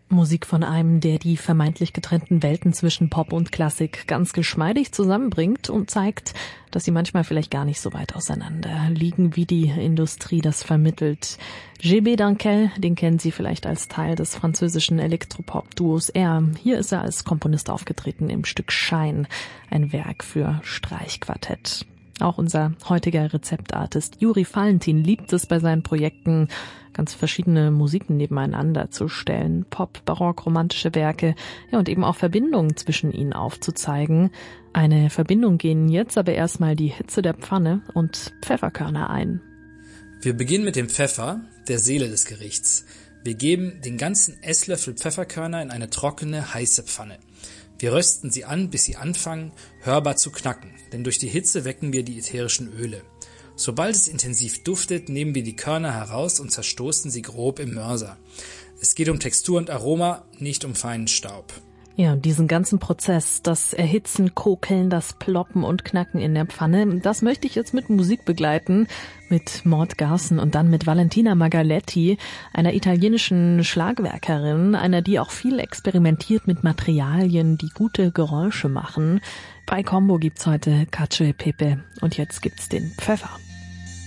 Musik von einem, der die vermeintlich getrennten Welten zwischen Pop und Klassik ganz geschmeidig zusammenbringt und zeigt, dass sie manchmal vielleicht gar nicht so weit auseinander liegen, wie die Industrie das vermittelt. GB Dankel, den kennen Sie vielleicht als Teil des französischen Elektropop-Duos R. Hier ist er als Komponist aufgetreten im Stück Shine, ein Werk für Streichquartett. Auch unser heutiger Rezeptartist Juri Valentin liebt es bei seinen Projekten, ganz verschiedene Musiken nebeneinander zu stellen, Pop, Barock, romantische Werke, ja, und eben auch Verbindungen zwischen ihnen aufzuzeigen. Eine Verbindung gehen jetzt aber erstmal die Hitze der Pfanne und Pfefferkörner ein. Wir beginnen mit dem Pfeffer, der Seele des Gerichts. Wir geben den ganzen Esslöffel Pfefferkörner in eine trockene, heiße Pfanne. Wir rösten sie an, bis sie anfangen, hörbar zu knacken, denn durch die Hitze wecken wir die ätherischen Öle. Sobald es intensiv duftet, nehmen wir die Körner heraus und zerstoßen sie grob im Mörser. Es geht um Textur und Aroma, nicht um feinen Staub. Ja, und diesen ganzen Prozess, das Erhitzen, Kokeln, das Ploppen und Knacken in der Pfanne, das möchte ich jetzt mit Musik begleiten, mit Maud Garson und dann mit Valentina Magaletti, einer italienischen Schlagwerkerin, einer, die auch viel experimentiert mit Materialien, die gute Geräusche machen. Bei Combo gibt's heute Cacio e Pepe und jetzt gibt's den Pfeffer.